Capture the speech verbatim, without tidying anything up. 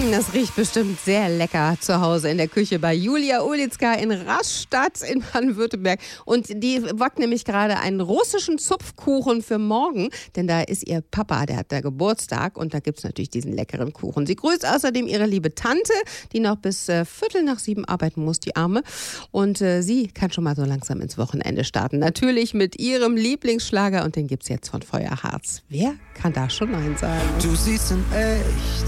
Das riecht bestimmt sehr lecker zu Hause in der Küche bei Julia Ulitzka in Rastatt in Baden-Württemberg. Und die backt nämlich gerade einen russischen Zupfkuchen für morgen, denn da ist ihr Papa, der hat da Geburtstag und da gibt's natürlich diesen leckeren Kuchen. Sie grüßt außerdem ihre liebe Tante, die noch bis äh, Viertel nach sieben arbeiten muss, die Arme. Und äh, sie kann schon mal so langsam ins Wochenende starten. Natürlich mit ihrem Lieblingsschlager und den gibt's jetzt von Feuerharz. Wer kann da schon Nein sagen? Du siehst in echt